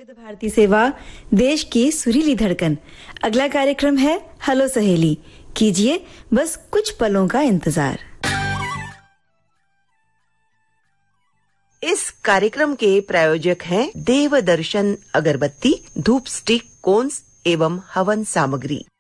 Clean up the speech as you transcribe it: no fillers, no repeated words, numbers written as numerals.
विविध भारती सेवा, देश की सुरीली धड़कन। अगला कार्यक्रम है हेलो सहेली। कीजिए बस कुछ पलों का इंतजार। इस कार्यक्रम के प्रायोजक हैं देवदर्शन अगरबत्ती, धूप स्टिक, कोन्स एवं हवन सामग्री।